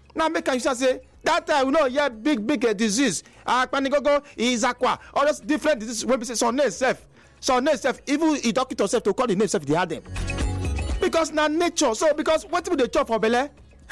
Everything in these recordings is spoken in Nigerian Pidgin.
Now make you say that time we know big disease. Panigogo is aqua. All those different diseases. When we say some name self, even the doctor self to call the name self, they had them. Because now nature. So because what will they chop for belly?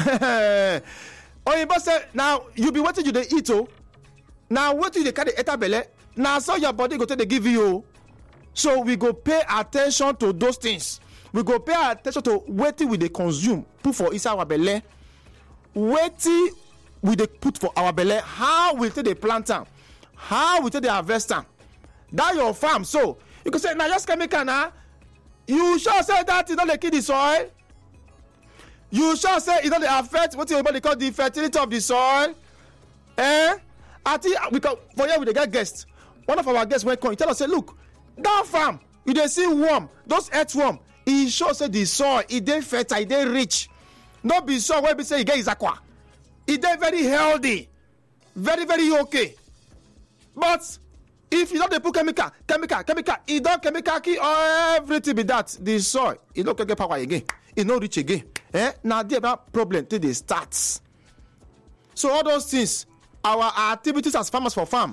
Or you say now you be what you they eat oh. Now what you they carry eta belly? Now so your body go to they give you. So we go pay attention to those things. We go pay attention to what we they consume, put for inside our belly. What we they put for our belly, how we take the plant them, how we take the harvest them. That your farm. So you can say now just chemical now. You sure say that it don't kill the soil. You sure say it don't affect what everybody call the fertility of the soil. I think we can for here we dey get guests. One of our guests went come, he tell us say look, that farm you dey see worm, those earthworm, e show say the soil e dey fertile, e dey rich. No be soil wey be say e get isakwa. E dey very healthy, very okay. But if you don't dey put chemical, e don chemical kill everything be that. The soil e no get power again, e no reach again. Now there that problem till they start. So all those things, our activities as farmers for farm,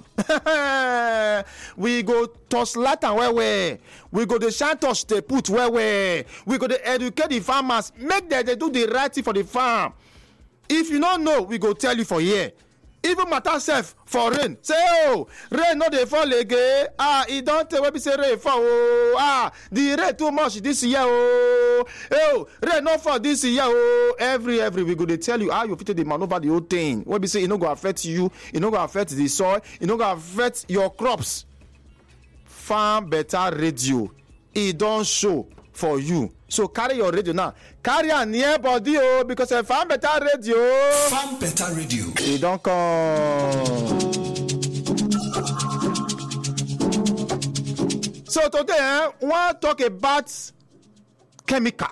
we go touch light and where we go the shine touch they put where we go to educate the farmers, make them they do the right thing for the farm. If you don't know, we go tell you for here. Even matter self for rain. Say rain no dey fall again. It don't tell we say rain fall. The rain too much this year. Rain no fall this year. Every we go to tell you how you fit the maneuver the whole thing. When we say it no go affect you, it no go affect the soil, it no go affect your crops. Farm Better Radio, it don't show for you. So carry your radio now. Carry a near body because a Farm Better Radio. Farm Better Radio. It don't come. So today, we want to talk about chemical.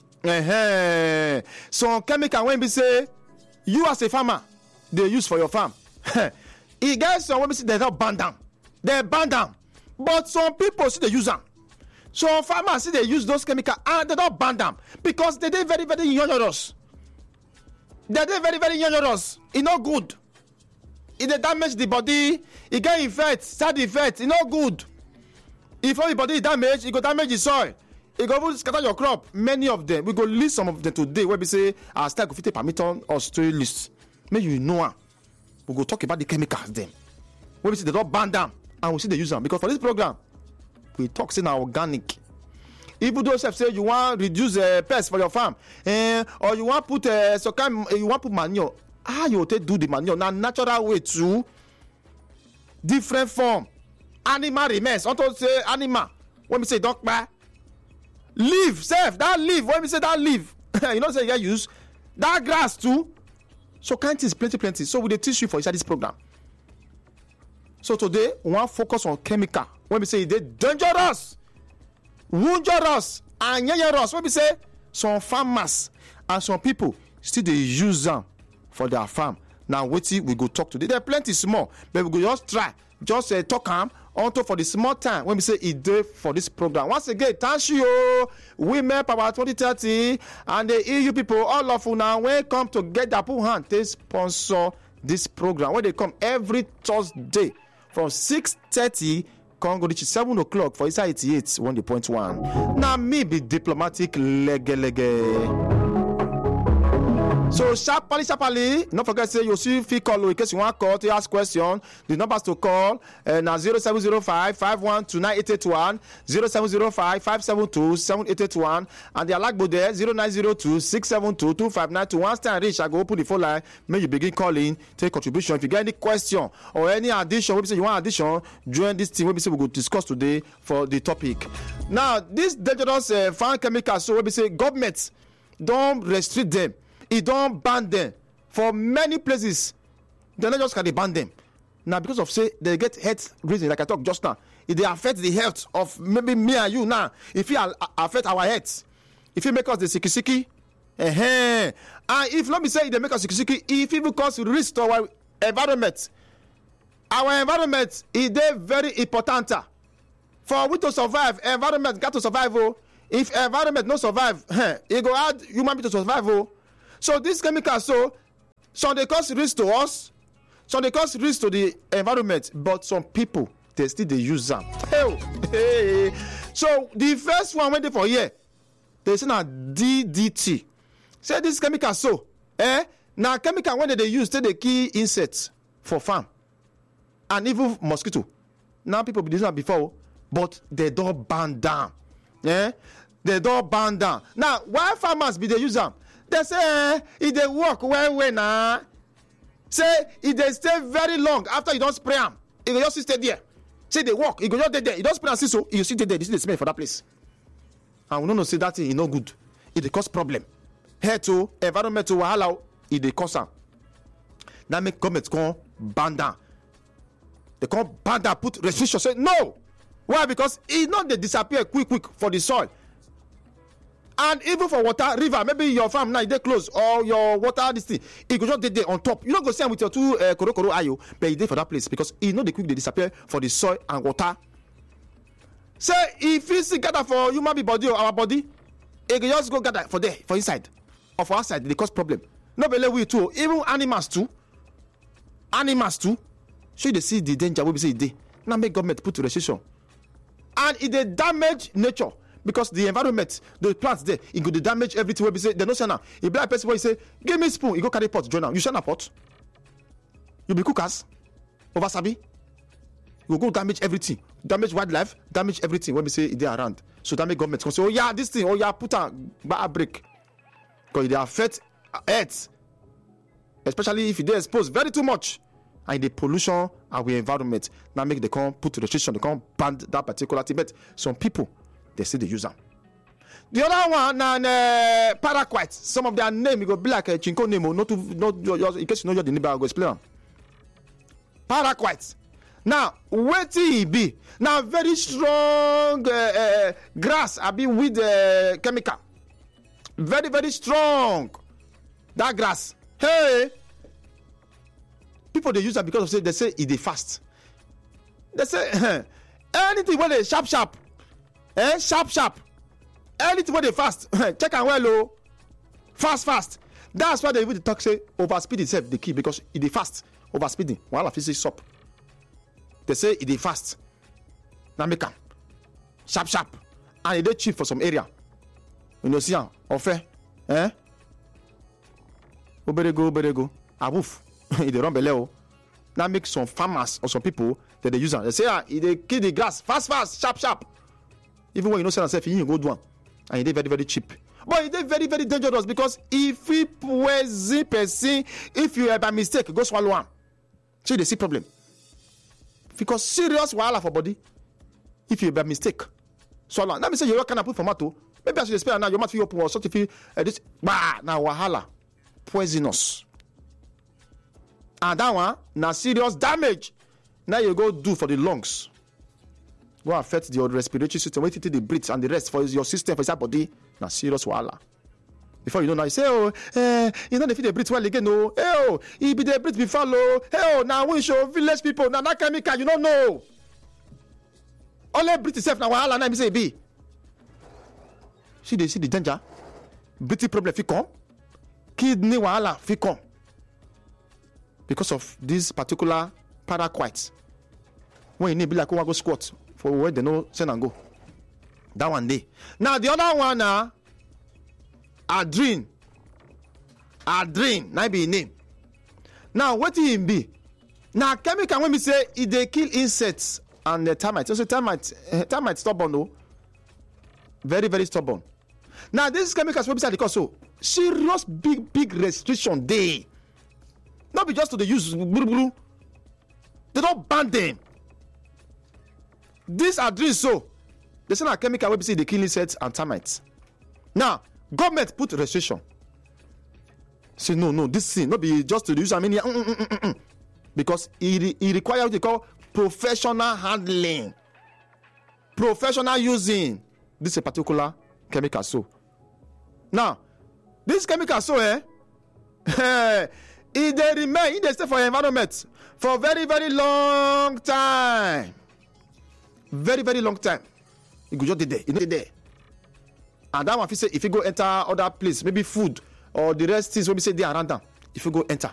So chemical when we say you as a farmer, they use for your farm. It gets some when we say they don't ban them. They ban them. But some people see they use them. So farmers see they use those chemicals and they don't ban them because they dey very dangerous. They dey very dangerous. It's not good. It dey damage the body. It get infect, side effect. It's not good. If all the body is damaged, it go damage the soil. It go scatter your crop. Many of them. We go list some of them today where we say our style go fit take permission or story list. Make you know. We go talk about the chemicals them. Where we say they don't ban them and we see they use them because for this program. We talk say na organic. Even though say you want reduce pests for your farm, or you want put you want put manure, how you take do the manure? Now natural way too. Different form. Animal remains. Unto say animal. When we say don't buy leaf, self that leaf. When we say that leaf, you know say you use that grass too. So kind things plenty. So we dey teach you for inside this program. So today we want focus on chemical. When we say they dangerous, wondrous, and dangerous, when we say some farmers and some people still they use them for their farm. Now wait till we go talk today. There are plenty small, but we go just try, talk them onto for the small time when we say it day for this program. Once again, thank you, Women Power 2030 and the EU people, all of you now when come together, put hand, they sponsor this program. When they come every Thursday from 6:30. Congo reach 7 o'clock for inside 88.1. Now me be diplomatic lege. So sharply. Don't forget say you see free call in case you want to call to ask question. The numbers to call now 0705 512981, 0705 572 7881, and the alagbo there 0902 672 2592. Once time reach, I go open the phone line. May you begin calling, take contribution. If you get any question or any addition, maybe say you want addition, join this team. Maybe say we go discuss today for the topic. Now this dangerous farm chemicals. So maybe say government don't restrict them. It don't ban them for many places. They not just can they ban them now because of say they get health reason like I talked just now. If they affect the health of maybe me and you now, if it affect our health, if it make us the sicky, and if let me say they make us sicky, if it cause risk to our environment is very important for we to survive. Environment got to survive. If environment no survive, it go add human being to survive. So this chemical, so Some they cause risk to us, some they cause risk to the environment, but some people they still they use them. Hey. So the first one went there for here. They say now DDT. Say this chemical so. Now chemical when they use they kill insects for farm and even mosquito. Now people be using that before, but they don't ban down. They don't ban down. Now why farmers be they use them? They say if they work well now. Say if they stay very long after you don't spray them, it will just stay there. Say they work, you go just there. You don't spray and see so you sit there, you see the smell for that place. And we don't know say that thing is no good. It cause problem. Here to environmental wahala, it cause am. That make government come ban down. They come ban down, put restriction. Say no. Why? Because it not they disappear quick for the soil. And even for water, river, maybe your farm now they close or your water this thing, it go just dey there on top. You don't go see with your two koro ayo, but it dey for that place because it not the quick they disappear for the soil and water. Say if it's gather for human body or our body, it can just go gather for there, for inside or for outside. They cause problem. Not only we too, even animals too. So they see the danger. We say they now make government put restriction, and it they damage nature. Because the environment, the plants there, it go damage everything. We say they no say now. If black person will say, "Give me spoon," you go carry pot join now. You share a pot. You be cookers, over sabi. You go damage everything, damage wildlife, damage everything. When we say they around, so that make government say, "Oh yeah, this thing, oh yeah, put a break," because they affect earth, especially if they expose very too much, and the pollution our environment. Now make they come put restriction, they come ban that particular thing. But some people, they say they use them. The other one, paraquat. Some of their name, you go be like a chinko name, not in case you know the neighbor, I go explain them. Paraquat. Now, what it be? Now, very strong grass, I be with chemical. Very, very strong. That grass. Hey, people they use that because they say it is fast. They say anything when they sharp. Sharp. Anything when they fast, check and well, oh, fast. That's why they even talk say overspeed itself the key because it is fast. Overspeeding, while physics up. They say it is fast. Now make them sharp, and it is cheap for some area. You know, see, offer, better go. Aboof, it run below. Now make some farmers or some people that they use them. They say they kill the grass fast, sharp. Even when you know sell yourself, you go do one, and it is very, very cheap. But it is very, very dangerous because if you poison person, if you by mistake go swallow one, so they see problem. Because serious wahala for body, if you by mistake swallow. Let me say you can put tomato. Maybe I should explain now. Your mouth feel open or something feel this. Now wahala, poisonous, and that one now serious damage. Now you go do for the lungs. Go affect the respiratory system, wait till they breathe and the rest for your system, for your body. Now serious wahala. Before you know now, you say, you know if they breathe well again, no. If they breathe before low, now we show village people, now that chemical, you don't know. Only breathe itself now wahala, now me say be. See the danger. Breathing problem fit come. Kidney wahala fit come. Because of this particular paraquat. When you need be like go squat. For where they know send and go. That one day. Now the other one adrenaline. Now be name. Now what it be? Now chemical when we say it they kill insects and the termites. So termites stubborn though. Very, very stubborn. Now this chemicals website because so serious big restriction day. Not be just to the use. They don't ban them. These are drills so they say a chemical wey be say they kill insects and termites. Now government put restriction. Say no, this thing not be just to use many because it requires what they call professional handling, professional using this a particular chemical. So now this chemical so if they remain, if they stay for environment for very, very long time. Very, very long time. You go just there. You know there. And that one, if you say if you go enter other place, maybe food or the rest things, when we say they are around them, if you go enter,